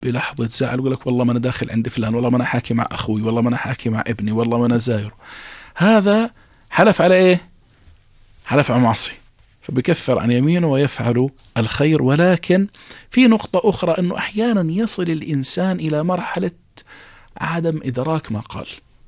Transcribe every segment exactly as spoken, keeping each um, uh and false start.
بلحظة زعل يقول لك والله ما أنا داخل عند فلان، والله ما أنا حاكي مع أخوي، والله ما أنا حاكي مع ابني، والله ما أنا زاير، هذا حلف على إيه؟ حلف على معصية، فبكفر عن يمينه ويفعل الخير. ولكن في نقطة أخرى، أنه أحيانا يصل الإنسان إلى مرحلة عدم إدراك ما قال،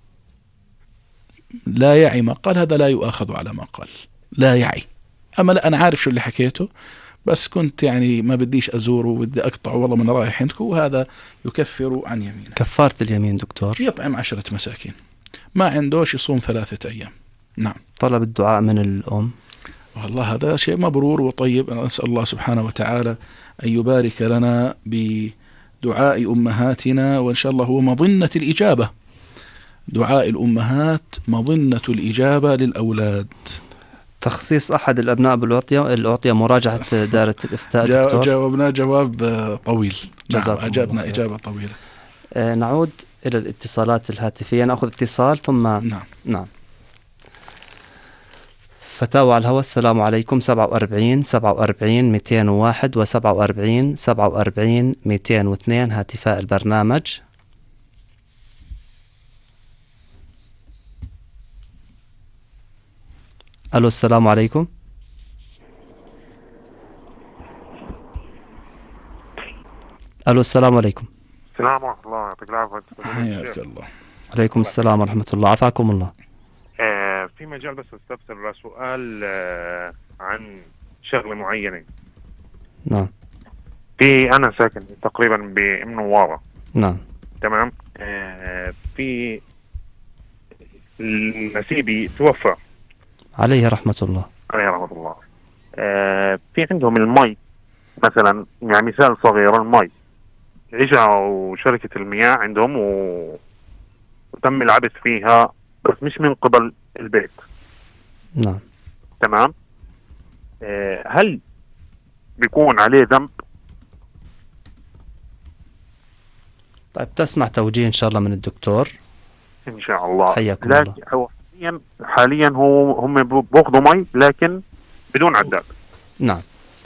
لا يعي ما قال، هذا لا يؤاخذ على ما قال، لا يعي. أما لا أنا عارف شو اللي حكيته، بس كنت يعني ما بديش أزوره وبدي أقطعه، والله من رايح عندكم، وهذا يكفر عن يمينه. كفارة اليمين دكتور؟ يطعم عشرة مساكين، ما عندوش يصوم ثلاثة أيام. نعم. طلب الدعاء من الأم، والله هذا شيء مبرور وطيب. أنا أسأل الله سبحانه وتعالى أن يبارك لنا بدعاء أمهاتنا، وإن شاء الله هو مظنة الإجابة. دعاء الأمهات مظنة الإجابة للأولاد. تخصيص أحد الأبناء بالأعطية الأعطية مراجعة دائرة الإفتاء دكتور؟ جاوبنا جواب طويل. نعم، أجابنا إجابة طويلة. آه نعود إلى الاتصالات الهاتفية، نأخذ اتصال ثم نعم. نعم. فتاوى على الهواء. السلام عليكم. سبعة وأربعين سبعة وأربعين مئتين وواحد وسبعة وأربعين سبعة وأربعين مئتين واثنين هاتفاء البرنامج. ألو السلام عليكم. ألو السلام عليكم. السلام ورحمة الله، يعطيك العافية. حياك الله. عليكم السلام ورحمة الله، عافاكم الله. آه في مجال بس استفسر سؤال آه عن شغلة معينة. نعم. في أنا ساكن تقريبا بأم نوارة. نعم. تمام. آه في نسيبي توفى عليه رحمة الله. عليه رحمة الله. آه في عندهم المي مثلا، يعني مثال صغير، المي رجعوا شركة المياه عندهم و... وتم العبث فيها، بس مش من قبل البيت. نعم. تمام. آه هل بيكون عليه ذنب؟ طيب تسمع توجيه إن شاء الله من الدكتور إن شاء الله. حياكم لكن الله. هو حاليا حاليا هو هم بياخذوا مي لكن بدون عداد. نعم.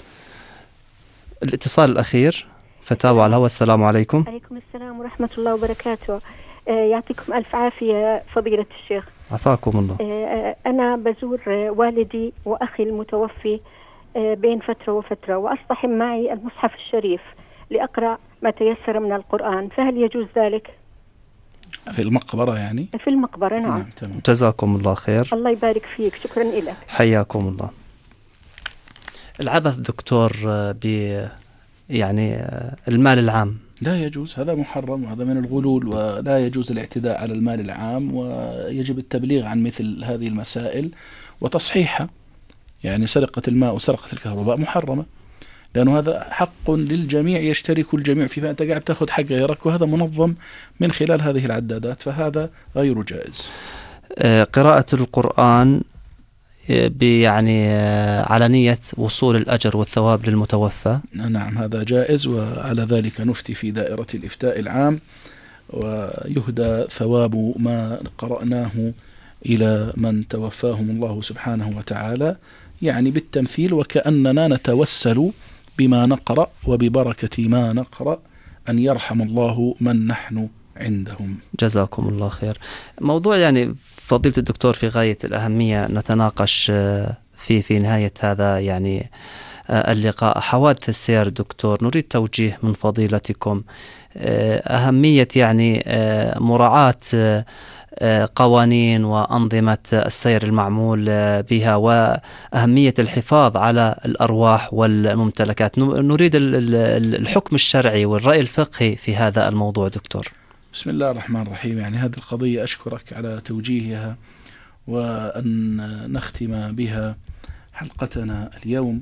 الاتصال الأخير، فتاوى على الهواء. السلام عليكم. عليكم السلام ورحمة الله وبركاته. آه يعطيكم ألف عافية فضيلة الشيخ. عفاكم الله. آه أنا بزور والدي وأخي المتوفي آه بين فترة وفترة، وأصطحب معي المصحف الشريف لأقرأ ما تيسر من القرآن، فهل يجوز ذلك؟ في المقبرة يعني؟ في المقبرة. نعم. نعم. تمام. جزاكم الله خير. الله يبارك فيك، شكرا لك. حياكم الله. العبث دكتور ب يعني المال العام لا يجوز، هذا محرم وهذا من الغلول، ولا يجوز الاعتداء على المال العام، ويجب التبليغ عن مثل هذه المسائل وتصحيحها. يعني سرقة الماء وسرقة الكهرباء محرمة، لأنه هذا حق للجميع، يشترك الجميع فيه، فأنت قاعد تأخذ حق غيرك، وهذا منظم من خلال هذه العدادات، فهذا غير جائز. قراءة القرآن يعني على نية وصول الأجر والثواب للمتوفى. نعم هذا جائز، وعلى ذلك نفتي في دائرة الإفتاء العام، ويهدى ثواب ما قرأناه إلى من توفاهم الله سبحانه وتعالى، يعني بالتمثيل، وكأننا نتوسل بما نقرأ وببركة ما نقرأ أن يرحم الله من نحن عندهم. جزاكم الله خير. موضوع يعني فضيلة الدكتور في غاية الأهمية نتناقش فيه في نهاية هذا يعني اللقاء، حوادث السير. دكتور نريد توجيه من فضيلتكم أهمية يعني مراعاة قوانين وأنظمة السير المعمول بها، وأهمية الحفاظ على الأرواح والممتلكات. نريد الحكم الشرعي والرأي الفقهي في هذا الموضوع دكتور. بسم الله الرحمن الرحيم. يعني هذه القضية أشكرك على توجيهها، وأن نختم بها حلقتنا اليوم،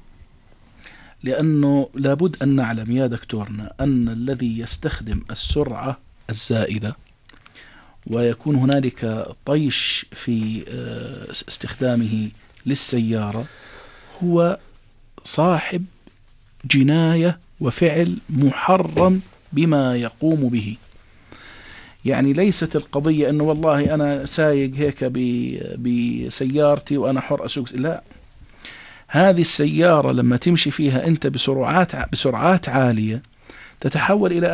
لأنه لابد أن نعلم يا دكتورنا أن الذي يستخدم السرعة الزائدة ويكون هنالك طيش في استخدامه للسيارة هو صاحب جناية وفعل محرم بما يقوم به. يعني ليست القضية أنه والله أنا سايق هيك بسيارتي وأنا حر أسوق، لا، هذه السيارة لما تمشي فيها أنت بسرعات بسرعات عالية تتحول إلى